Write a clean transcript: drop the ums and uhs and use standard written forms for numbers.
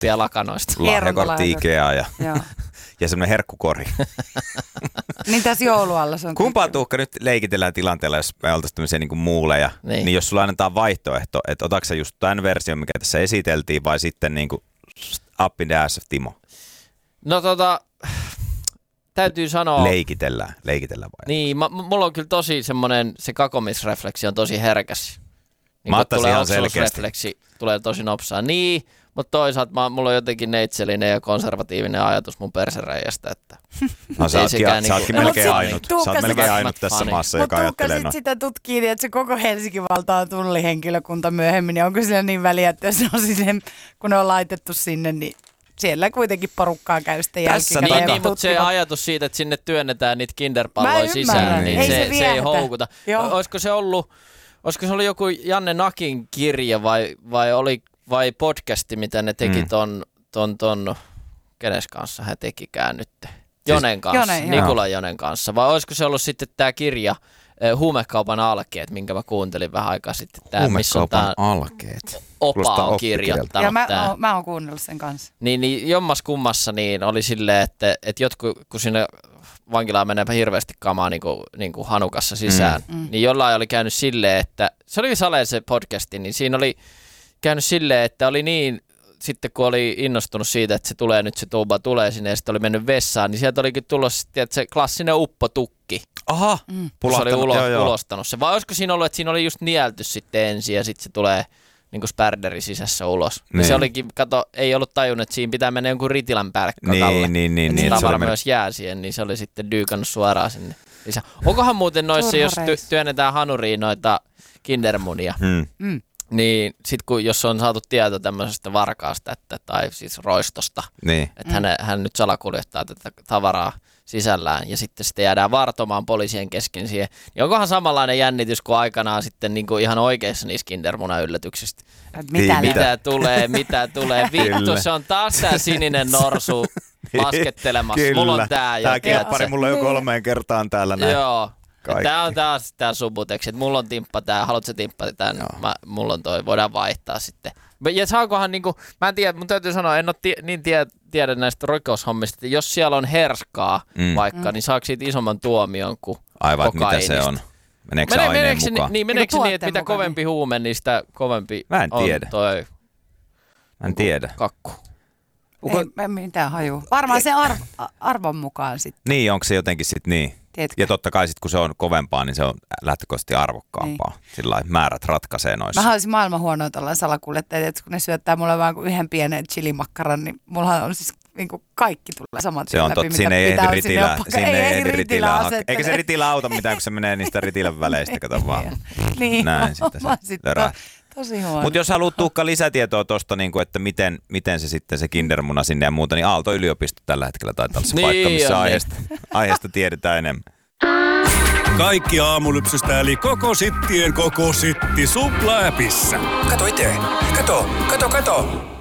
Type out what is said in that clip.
Tuttia lakanoista. Lahjakortti Ikea ja semmoinen herkkukori. Niin tässä joulualla se on. Kumpaa Tuukka nyt leikitellään tilanteella, jos me oltaisiin tämmöisiä niin kuin muuleja, niin jos sulla annetaan vaihtoehto, että otatko sä just tämän version, mikä tässä esiteltiin, vai sitten niin kuin up in the ass of Timo? No täytyy sanoa. Leikitellään vai? Niin, mulla on kyllä tosi semmoinen, se kakomisrefleksi on tosi herkäs. Niin mä ottaisin ihan selkeästi. Refleksi tulee tosi nopsaa. Niin, mutta toisaalta mulla on jotenkin neitselinen ja konservatiivinen ajatus mun persereijästä, että no sä ootkin melkein ainut. Sä oot melkein ainut tässä maassa, joka ajattelee. Mutta sitä tutkii, että se koko Helsingin valta on tullihenkilökunta myöhemmin, niin onko sillä niin väliä, että jos on sinne, kun ne on laitettu sinne, niin siellä kuitenkin porukkaa käy sitten jälkikäteen. Niin, mutta se ajatus siitä, että sinne työnnetään niitä kinderpalloja sisään, niin se ei houkuta. Olisiko se ollut joku Janne Nakin kirja vai podcasti, mitä ne teki ton kenes kanssa hän tekikään nyt? Jonen kanssa, Nikola Jonen kanssa. Vai olisiko se ollut sitten tämä kirja Huumekaupan alkeet, minkä mä kuuntelin vähän aikaa sitten. Huumekaupan alkeet. Opa on kirjoittanut. Ja mä oon kuunnellut sen kanssa. Niin jommas kummassa niin oli silleen, että jotkut, kun sinne vankilaan menee hirveästi kamaa niin kuin hanukassa sisään, niin jollain oli käynyt silleen, että se oli Saleen se podcasti, niin siinä oli käynyt silleen, että oli niin, sitten kun oli innostunut siitä, että se tulee nyt, se tuuba tulee sinne ja sitten oli mennyt vessaan, niin sieltä olikin tullut sitten, että se klassinen uppotukki. Aha, se oli ulostanut se. Vai olisiko siinä ollut, että siinä oli just nielty sitten ensin ja sitten se tulee niin kuin spärderi sisässä ulos. Niin. Se olikin, ei ollut tajunnut, että siinä pitää mennä jonkun ritilän päälle kakalle. Niin. Että tavara myös jää siihen, niin se oli sitten dyykannut suoraan sinne lisää. Onkohan muuten noissa, jos työnnetään hanuriin noita kindermunia, niin sit jos on saatu tieto tämmöisestä varkaasta tai siis roistosta, että hän nyt salakuljettaa tätä tavaraa sisällään ja sitten jäädään vartomaan poliisien kesken siihen, niin onkohan samanlainen jännitys kuin aikanaan sitten niin kuin ihan oikeissa niissä kindermuna-yllätyksistä. Mitä tulee. Vittu, se on taas tää sininen norsu laskettelemassa. Mulla on tää. Tää kilppari mulla jo 3 kertaan täällä näin. Joo. Tää on taas tää subuteksi, että mulla on timppa tää, haluatko sä timppa tän? Mulla on toi, voidaan vaihtaa sitten. Ja saakohan niinku, mä en tiedä, mun täytyy sanoa, en ole tiedä näistä rikoshommista, että jos siellä on herskaa vaikka, niin saako siitä isomman tuomion kuin kokainista? Mitä se on? Meneekö se aineen mukaan? Meneekö se niin, että mitä kovempi huume, niin sitä kovempi on toi Mä en tiedä. Kakku. Ei mitään hajua. Varmaan se arvon mukaan sitten. Niin, onko se jotenkin sitten niin? Tiedätkö? Ja totta kai sitten kun se on kovempaa, niin se on lähtökohtaisesti arvokkaampaa. Niin. Sillä määrät ratkaisee noissa. Mä olisin maailman huonoa tuollainen salakuljettajia, että kun ne syöttää mulle vaan yhden pienen chilimakkaran, niin mullahan on siis niin kuin kaikki tulee samat. Se on totta, siinä ei ehdi ritilää. Eikä se ritilä auta mitään, kun se menee niistä ritilän väleistä, kato vaan. Niin, näin sitten se lörää. Tosi huono. Mutta jos haluat Tuukka lisätietoa tuosta, niin että miten se sitten se kindermuna sinne ja muuta, niin Aalto-yliopisto tällä hetkellä taitaa olla se paikka, missä aiheesta tiedetään enemmän. Kaikki aamulypsystä eli koko sittien koko sitti Supla-äpissä. Kato itse. Kato.